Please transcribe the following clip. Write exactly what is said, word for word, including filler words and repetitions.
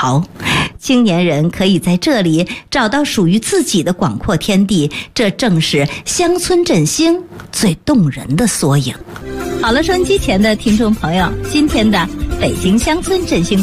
潮。青年人可以在这里找到属于自己的广阔天地，这正是乡村振兴最动人的缩影。好了，收音机前的听众朋友，今天的北京乡村振兴